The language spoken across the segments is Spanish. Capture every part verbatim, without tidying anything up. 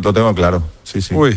lo tengo claro, sí, sí. Uy.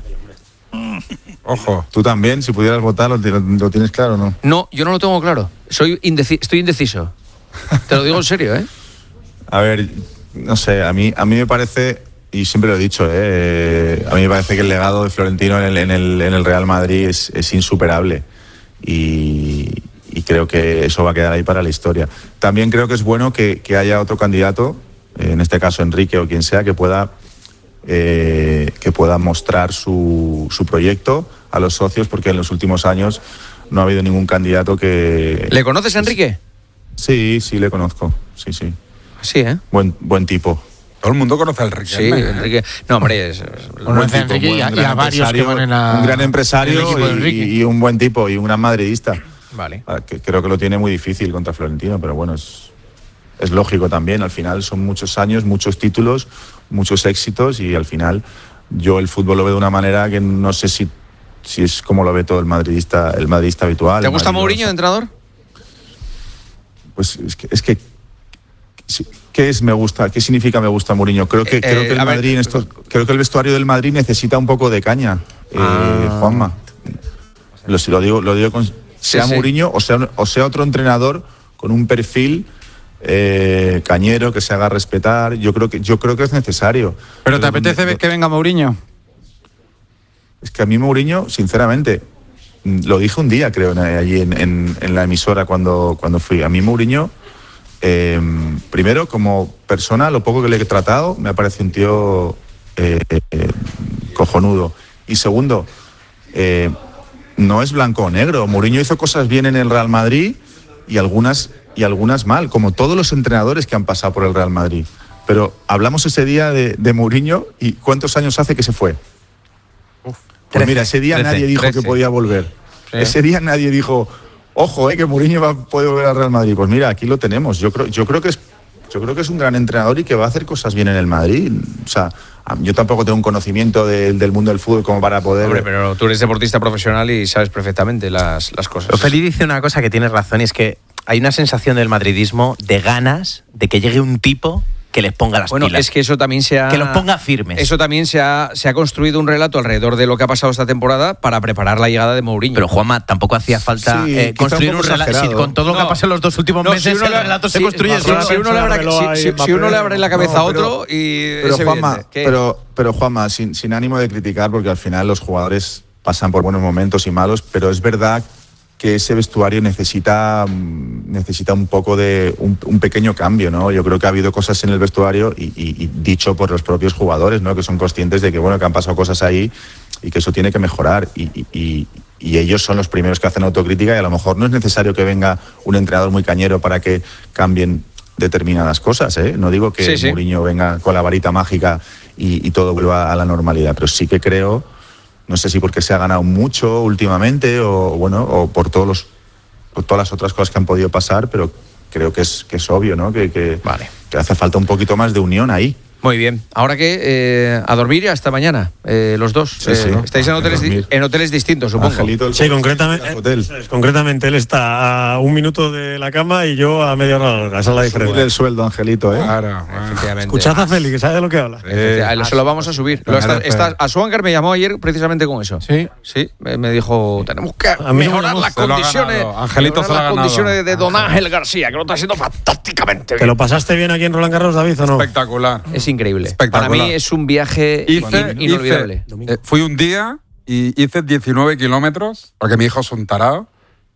Ojo. Tú también, si pudieras votar, ¿lo, lo tienes claro o no? No, yo no lo tengo claro. Soy indeci- estoy indeciso. Te lo digo en serio, ¿eh? A ver, no sé, a mí, a mí me parece, y siempre lo he dicho, ¿eh? a mí me parece que el legado de Florentino en el, en el, en el Real Madrid es, es insuperable. Y, y creo que eso va a quedar ahí para la historia. También creo que es bueno que, que haya otro candidato, en este caso Enrique o quien sea, que pueda, eh, que pueda mostrar su, su proyecto a los socios, porque en los últimos años no ha habido ningún candidato que... ¿Le conoces a Enrique? Sí, sí, le conozco, sí, sí. Sí, ¿eh? Buen, buen tipo. Todo el mundo conoce a Enrique. Sí, Enrique. No, hombre, es, es Bueno, buen tipo, Enrique y a, y a varios que van en la, un gran empresario y, y un buen tipo y un gran madridista. Vale. Que creo que lo tiene muy difícil contra Florentino, pero bueno, es, es lógico también. Al final son muchos años, muchos títulos, muchos éxitos y al final yo el fútbol lo veo de una manera que no sé si, si es como lo ve todo el madridista, el madridista habitual. ¿Te gusta Mourinho de entrenador? Pues es que, es que ¿qué es me gusta? ¿Qué significa me gusta Mourinho? Creo que, Eh, creo que el a ver, Madrid en esto, creo que el vestuario del Madrid necesita un poco de caña, eh, Ah. Juanma. Lo, lo digo, lo digo con, sea sí. Mourinho o sea, o sea otro entrenador con un perfil eh, cañero que se haga respetar. Yo creo que yo creo que es necesario. ¿Pero te Pero apetece donde- que venga Mourinho? Es que a mí Mourinho, sinceramente, lo dije un día, creo, allí en, en, en la emisora cuando, cuando fui. A mí Mourinho, eh, primero, como persona, lo poco que le he tratado, me ha parecido un tío eh, eh, cojonudo. Y segundo, eh, no es blanco o negro. Mourinho hizo cosas bien en el Real Madrid y algunas, y algunas mal, como todos los entrenadores que han pasado por el Real Madrid. Pero hablamos ese día de, de Mourinho y ¿cuántos años hace que se fue? Pues mira, ese día trece, nadie dijo trece. que podía volver. Sí. Ese día nadie dijo, ojo, eh, que Mourinho va a poder volver al Real Madrid. Pues mira, aquí lo tenemos. Yo creo, yo creo que es, yo creo que es un gran entrenador y que va a hacer cosas bien en el Madrid. O sea, yo tampoco tengo un conocimiento de, del mundo del fútbol como para poder. Hombre, pero tú eres deportista profesional y sabes perfectamente las, las cosas. Pero Feli dice una cosa que tiene razón, y es que hay una sensación del madridismo de ganas de que llegue un tipo que les ponga las Bueno, pilas. es que eso también se ha... Que los ponga firmes. Eso también se ha, se ha construido un relato alrededor de lo que ha pasado esta temporada para preparar la llegada de Mourinho. Pero Juanma, tampoco hacía falta Sí, eh, quizá construir un un poco relato. Si exagerado. con todo lo que No. ha pasado en los dos últimos No, meses, si uno el le- relato se sí, construye si- solo. si uno le abre, si, si- si uno le abre la cabeza a No, pero- otro y Pero es Juanma, evidente. ¿Qué? pero, pero Juanma, sin, sin ánimo de criticar, porque al final los jugadores pasan por buenos momentos y malos, pero es verdad que ese vestuario necesita, mm, necesita un poco de un, un pequeño cambio, ¿no? Yo creo que ha habido cosas en el vestuario y, y- y dicho por los propios jugadores, ¿no? Que son conscientes de que bueno, que han pasado cosas ahí y que eso tiene que mejorar y, y- y- y ellos son los primeros que hacen autocrítica y a lo mejor no es necesario que venga un entrenador muy cañero para que cambien determinadas cosas, ¿eh? No digo que Sí, sí. Mourinho venga con la varita mágica y, y todo vuelva a la normalidad, pero sí que creo, no sé si porque se ha ganado mucho últimamente o bueno, o por todos los por todas las otras cosas que han podido pasar, pero creo que es que es obvio, ¿no? Que, que, Vale. que hace falta un poquito más de unión ahí. Muy bien. Ahora que eh, a dormir y hasta mañana, eh, los dos. Sí, Eh, sí. Estáis en A hoteles, di- dormir. en hoteles distintos, supongo. Angelito, el Sí, concretamente, el hotel. eh, concretamente él está a un minuto de la cama y yo a media hora larga. Esa es la Subirle diferencia. el sueldo, Angelito, ¿eh? Claro, bueno. Efectivamente. Escuchad a Félix, que sabe de lo que habla. Eh, Efectivamente, se lo vamos a subir. Lo está, está, a Suangar me llamó ayer precisamente con eso. Sí. Sí, me, me dijo, tenemos que A mí no me mejorar llamó. las Se lo ha condiciones, ganado. Angelito mejorar se lo ha las ganado. condiciones de Don Ángel García, que lo está haciendo fantásticamente ¿Te bien. lo pasaste bien aquí en Roland Garros, David, o no? espectacular. Es increíble. Espectacular. Para mí es un viaje Hice, in- inolvidable. hice- eh, fui un día y hice diecinueve kilómetros, porque mi hijo es un tarado.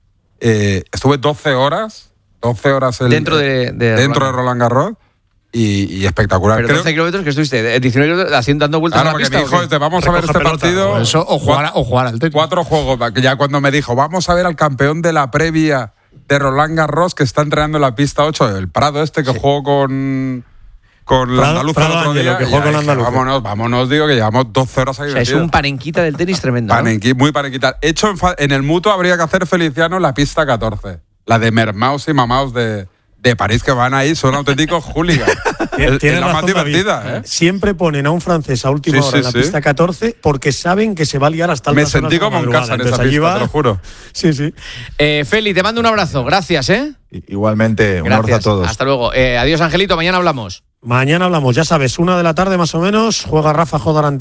Eh, estuve doce horas, doce horas el- Dentro de- de dentro Roland. de Roland Garros y, y espectacular. Pero Creo- doce kilómetros que estuviste, eh, diecinueve kilómetros haciendo, dando vueltas Claro, a la porque pista. mi hijo ¿o qué? es de vamos a ver Recoge este pelota. partido. O eso, o jugar, a- o jugar al tenis. Cuatro juegos, que ya cuando me dijo, vamos a ver al campeón de la previa de Roland Garros que está entrenando en la pista ocho, el Prado este que jugó con con la Prado- andaluza el Prado otro Ángelo, día. que y jugó ya con la dije, andaluza. vámonos, vámonos, digo que llevamos doce horas ahí O sea, es metidos. un panenquita del tenis tremendo. ¿no? Panenqui, muy panenquita. Hecho en, fa- en el Mutuo habría que hacer Feliciano la pista catorce. La de Mermaus y Mamaus de, de París que van ahí, son auténticos hooligans. Tien- es, Tiene es la más razón, David. divertida, ¿eh? Siempre ponen a un francés a última Sí, hora sí, en la sí. pista catorce porque saben que se va a liar hasta Me altas horas sentí de la como en madrugada. casa en esa Entonces, allí pista, va- te lo juro. Sí, sí. Eh, Feli, te mando un abrazo. Gracias, ¿eh? I- Igualmente, un abrazo a Gracias. todos. Hasta luego. Eh, adiós, Angelito. Mañana hablamos. Mañana hablamos, ya sabes, una de la tarde más o menos, juega Rafa Jodarán.